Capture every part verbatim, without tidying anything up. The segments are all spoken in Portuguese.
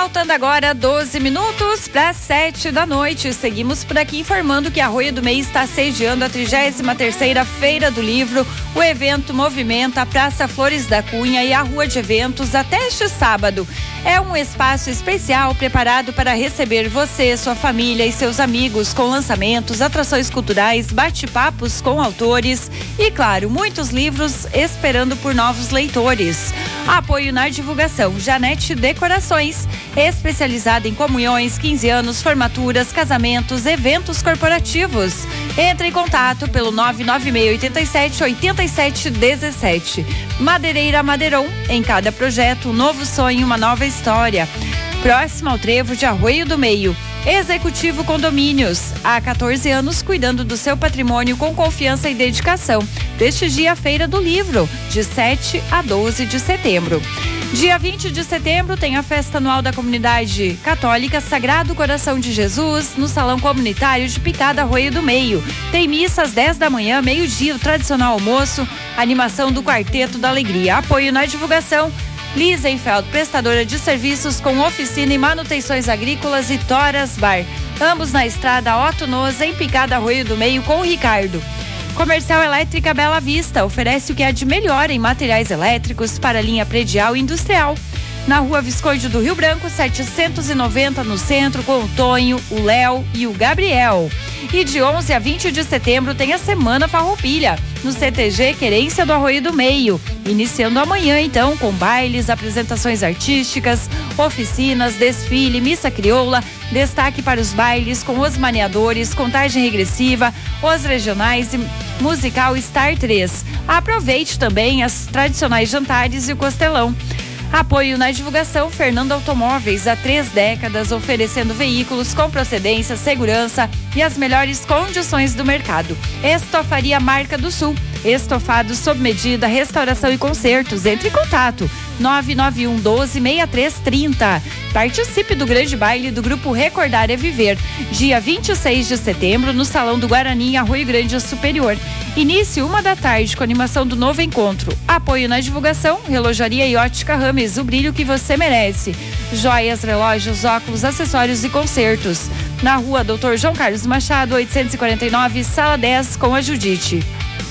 Faltando agora doze minutos para sete da noite. Seguimos por aqui informando que Arroio do Meio está sediando a trigésima terceira Feira do Livro. O evento movimenta a Praça Flores da Cunha e a Rua de Eventos até este sábado. É um espaço especial preparado para receber você, sua família e seus amigos, com lançamentos, atrações culturais, bate-papos com autores e, claro, muitos livros esperando por novos leitores. Apoio na divulgação: Janete Decorações, especializada em comunhões, quinze anos, formaturas, casamentos, eventos corporativos. Entre em contato pelo nove nove seis oito sete oito sete um sete. Madeireira Madeiron, em cada projeto um novo sonho, uma nova história. Próximo ao trevo de Arroio do Meio. Executivo Condomínios, há quatorze anos cuidando do seu patrimônio com confiança e dedicação. Prestigie a Feira do Livro, de sete a doze de setembro. Dia vinte de setembro tem a festa anual da comunidade católica Sagrado Coração de Jesus, no Salão Comunitário de Picada, Arroio do Meio. Tem missa às dez da manhã, meio-dia, o tradicional almoço, animação do Quarteto da Alegria. Apoio na divulgação: Lisenfeld, prestadora de serviços com oficina e manutenções agrícolas, e Toras Bar. Ambos na estrada Otto Noza, em Picada, Arroio do Meio, com o Ricardo. Comercial Elétrica Bela Vista oferece o que há de melhor em materiais elétricos para a linha predial e industrial. Na Rua Visconde do Rio Branco, setecentos e noventa, no centro, com o Tonho, o Léo e o Gabriel. E de onze a vinte de setembro tem a Semana Farroupilha, no C T G Querência do Arroio do Meio. Iniciando amanhã, então, com bailes, apresentações artísticas, oficinas, desfile, missa crioula, destaque para os bailes com os maneadores, contagem regressiva, os regionais e musical Star três. Aproveite também as tradicionais jantares e o costelão. Apoio na divulgação: Fernando Automóveis, há três décadas oferecendo veículos com procedência, segurança e as melhores condições do mercado. Estofaria Marca do Sul, estofados sob medida, restauração e consertos. Entre em contato nove nove um doze, seis três três zero. Participe do grande baile do grupo Recordar é Viver, dia vinte e seis de setembro, no Salão do Guarani, em Arroio Grande Superior. Início uma da tarde, com animação do novo encontro. Apoio na divulgação: Relojaria e Ótica Rames, o brilho que você merece. Joias, relógios, óculos, acessórios e concertos. Na Rua Doutor João Carlos Machado, oitocentos e quarenta e nove, Sala dez, com a Judite.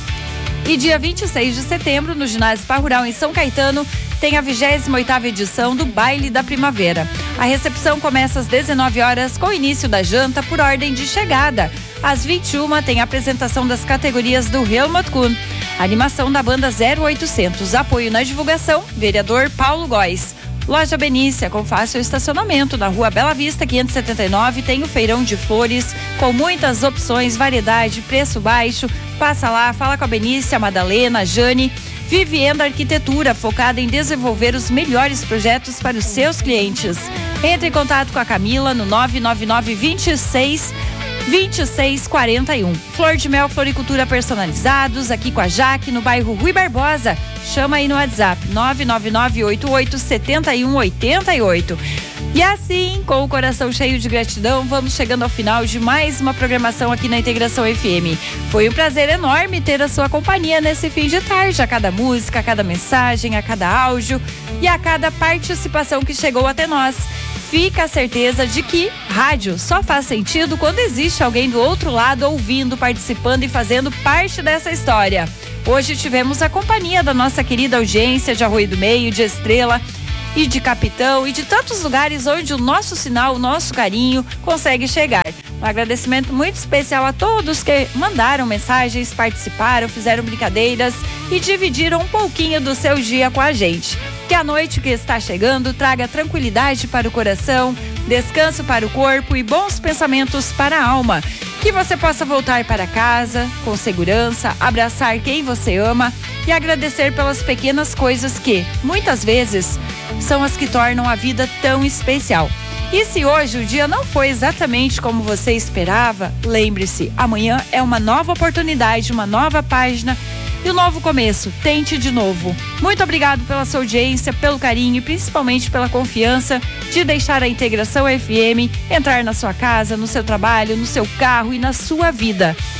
E dia vinte e seis de setembro, no Ginásio Spa Rural, em São Caetano, tem a vigésima oitava edição do Baile da Primavera. A recepção começa às dezenove horas, com o início da janta por ordem de chegada. Às vinte e uma tem a apresentação das categorias do Helmut Kuhn. Animação da banda zero oitocentos. Apoio na divulgação: vereador Paulo Góes. Loja Benícia, com fácil estacionamento, na Rua Bela Vista, quinhentos e setenta e nove, tem o feirão de flores, com muitas opções, variedade, preço baixo. Passa lá, fala com a Benícia, a Madalena, a Jane. Vivienda Arquitetura, focada em desenvolver os melhores projetos para os seus clientes. Entre em contato com a Camila no nove nove nove, vinte e seis, vinte e seis quarenta e um. Flor de Mel, floricultura personalizados, aqui com a Jaque, no bairro Rui Barbosa. Chama aí no WhatsApp nove nove nove, oito oito sete um, oito oito. E assim, com o coração cheio de gratidão, vamos chegando ao final de mais uma programação aqui na Integração F M. Foi um prazer enorme ter a sua companhia nesse fim de tarde, a cada música, a cada mensagem, a cada áudio e a cada participação que chegou até nós. Fica a certeza de que rádio só faz sentido quando existe alguém do outro lado ouvindo, participando e fazendo parte dessa história. Hoje tivemos a companhia da nossa querida audiência de Arroio do Meio, de Estrela e de Capitão e de tantos lugares onde o nosso sinal, o nosso carinho consegue chegar. Um agradecimento muito especial a todos que mandaram mensagens, participaram, fizeram brincadeiras e dividiram um pouquinho do seu dia com a gente. Que a noite que está chegando traga tranquilidade para o coração, descanso para o corpo e bons pensamentos para a alma. Que você possa voltar para casa com segurança, abraçar quem você ama e agradecer pelas pequenas coisas que, muitas vezes, são as que tornam a vida tão especial. E se hoje o dia não foi exatamente como você esperava, lembre-se, amanhã é uma nova oportunidade, uma nova página e um novo começo. Tente de novo. Muito obrigado pela sua audiência, pelo carinho e principalmente pela confiança de deixar a Integração F M entrar na sua casa, no seu trabalho, no seu carro e na sua vida.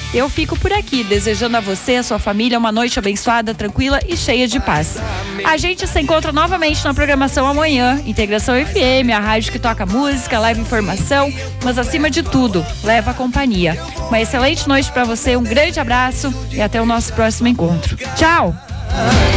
Eu fico por aqui, desejando a você e a sua família uma noite abençoada, tranquila e cheia de paz. A gente se encontra novamente na programação amanhã. Integração F M, a rádio que toca música, leva informação, mas acima de tudo, leva companhia. Uma excelente noite para você, um grande abraço e até o nosso próximo encontro. Tchau!